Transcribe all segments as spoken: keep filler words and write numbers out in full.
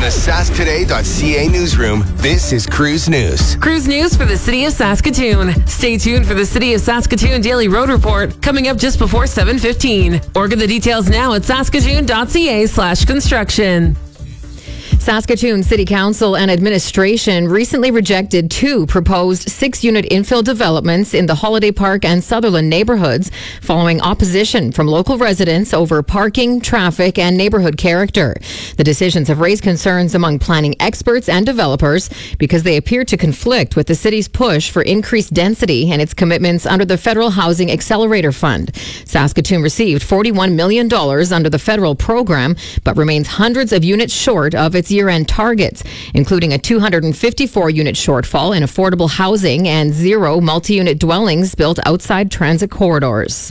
the sask today dot c a newsroom, this is Cruise News. Cruise News for the City of Saskatoon. Stay tuned for the City of Saskatoon Daily Road Report coming up just before seven fifteen. Or get the details now at saskatoon dot c a slash construction. Saskatoon City Council and Administration recently rejected two proposed six-unit infill developments in the Holiday Park and Sutherland neighborhoods following opposition from local residents over parking, traffic, and neighborhood character. The decisions have raised concerns among planning experts and developers because they appear to conflict with the city's push for increased density and its commitments under the Federal Housing Accelerator Fund. Saskatoon received forty-one million dollars under the federal program, but remains hundreds of units short of its year-end targets, including a two hundred fifty-four unit shortfall in affordable housing and zero multi-unit dwellings built outside transit corridors.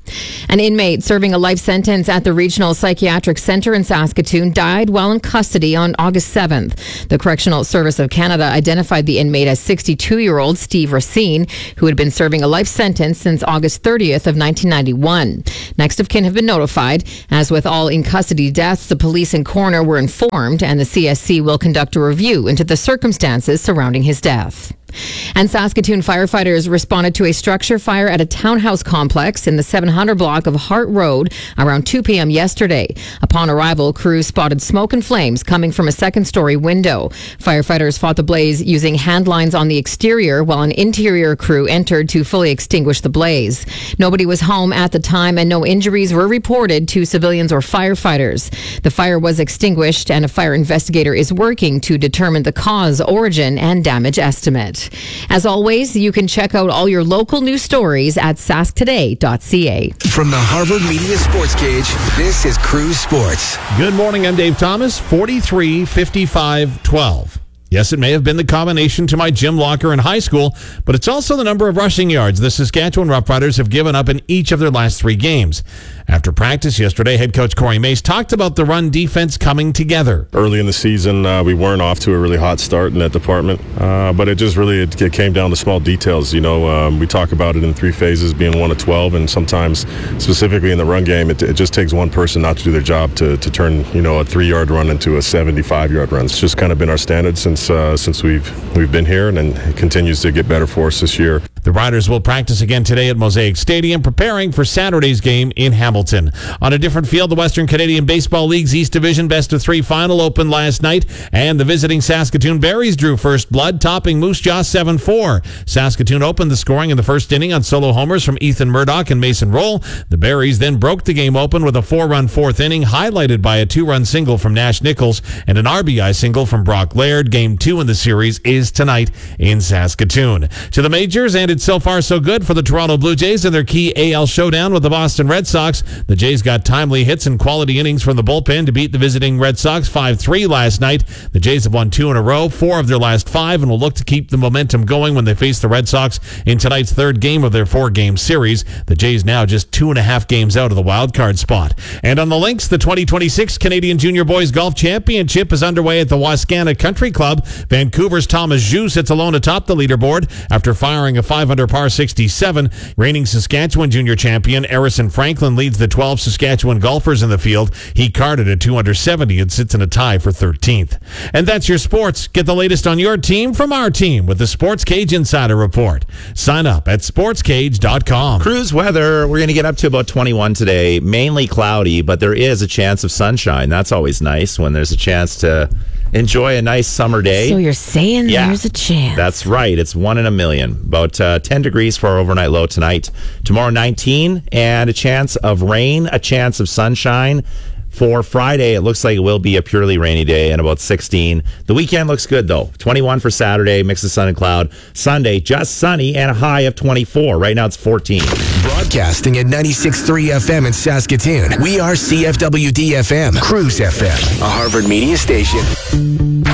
An inmate serving a life sentence at the Regional Psychiatric Centre in Saskatoon died while in custody on August seventh. The Correctional Service of Canada identified the inmate as sixty-two-year-old Steve Racine, who had been serving a life sentence since August thirtieth of nineteen ninety-one. Next of kin have been notified. As with all in-custody deaths, the police and coroner were informed, and the C S C will conduct a review into the circumstances surrounding his death. And Saskatoon firefighters responded to a structure fire at a townhouse complex in the seven hundred block of Hart Road around two p.m. yesterday. Upon arrival, crews spotted smoke and flames coming from a second-story window. Firefighters fought the blaze using hand lines on the exterior, while an interior crew entered to fully extinguish the blaze. Nobody was home at the time, and no injuries were reported to civilians or firefighters. The fire was extinguished, and a fire investigator is working to determine the cause, origin, and damage estimate. As always, you can check out all your local news stories at sask today dot c a. From the Harvard Media Sports Cage, this is Cruise Sports. Good morning, I'm Dave Thomas, forty-three fifty-five twelve. Yes, it may have been the combination to my gym locker in high school, but it's also the number of rushing yards the Saskatchewan Roughriders have given up in each of their last three games. After practice yesterday, head coach Corey Mace talked about the run defense coming together. Early in the season, uh, we weren't off to a really hot start in that department, uh, but it just really it, it came down to small details. You know, um, we talk about it in three phases, being one to twelve, and sometimes, specifically in the run game, it, it just takes one person not to do their job to, to turn, you know, a three-yard run into a seventy-five-yard run. It's just kind of been our standard since uh, since we've we've been here, and it continues to get better for us this year. The Riders will practice again today at Mosaic Stadium, preparing for Saturday's game in Hamilton. On a different field, the Western Canadian Baseball League's East Division Best of Three final opened last night, and the visiting Saskatoon Berries drew first blood, topping Moose Jaw seven four. Saskatoon opened the scoring in the first inning on solo homers from Ethan Murdoch and Mason Roll. The Berries then broke the game open with a four-run fourth inning, highlighted by a two-run single from Nash Nichols and an R B I single from Brock Laird. Game two in the series is tonight in Saskatoon. To the majors, and it's so far so good for the Toronto Blue Jays in their key A L showdown with the Boston Red Sox. The Jays got timely hits and quality innings from the bullpen to beat the visiting Red Sox five three last night. The Jays have won two in a row, four of their last five, and will look to keep the momentum going when they face the Red Sox in tonight's third game of their four-game series. The Jays now just two and a half games out of the wild card spot. And on the links, the twenty twenty-six Canadian Junior Boys Golf Championship is underway at the Wascana Country Club. Vancouver's Thomas Zhu sits alone atop the leaderboard after firing a five under par sixty-seven. Reigning Saskatchewan Junior Champion Arison Franklin leads the twelve Saskatchewan golfers in the field. He carded at two under seventy and sits in a tie for thirteenth. And that's your sports. Get the latest on your team from our team with the Sports Cage Insider Report. Sign up at sports cage dot com. Cruise weather, we're going to get up to about twenty-one today. Mainly cloudy, but there is a chance of sunshine. That's always nice when there's a chance to enjoy a nice summer day. So you're saying yeah, there's a chance. That's right. It's one in a million. About uh, ten degrees for our overnight low tonight. Tomorrow, nineteen, and a chance of rain, a chance of sunshine. For Friday, it looks like it will be a purely rainy day and about sixteen. The weekend looks good, though. twenty-one for Saturday, mix of sun and cloud. Sunday, just sunny and a high of twenty-four. Right now, it's fourteen. Broadcasting at ninety-six point three F M in Saskatoon. We are C F W D F M, Cruise F M, a Harvard Media station.